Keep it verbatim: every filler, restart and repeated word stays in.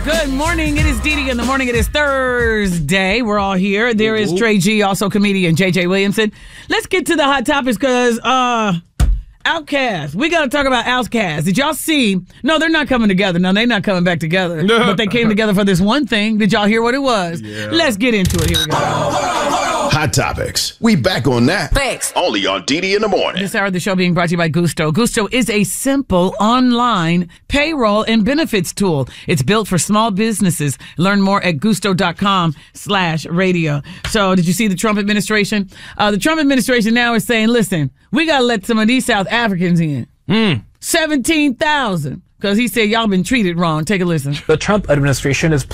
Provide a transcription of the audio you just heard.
Good morning. It is Dee Dee in the morning. It is Thursday. We're all here. There is Trey G, also comedian J J Williamson. Let's get to the hot topics because uh, Outkast. We got to talk about Outkast. Did y'all see? No, they're not coming together. No, they're not coming back together. No. But they came together for this one thing. Did y'all hear what it was? Yeah. Let's get into it. Here we go. Hot topics. We back on that. Thanks. Only on Dee Dee in the morning. This hour of the show being brought to you by Gusto. Gusto is a simple online payroll and benefits tool. It's built for small businesses. Learn more at gusto.com slash radio. So did you see the Trump administration? Uh, the Trump administration now is saying, listen, we got to let some of these South Africans in. Mm. seventeen thousand. Because he said y'all been treated wrong. Take a listen. The Trump administration is